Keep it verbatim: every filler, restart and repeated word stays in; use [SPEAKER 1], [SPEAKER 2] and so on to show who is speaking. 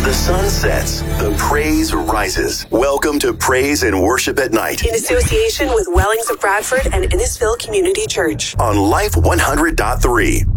[SPEAKER 1] the sun sets, the praise rises. Welcome to Praise and Worship at Night.
[SPEAKER 2] In association with Wellings of Bradford and Innisfil Community Church.
[SPEAKER 1] On Life one hundred point three.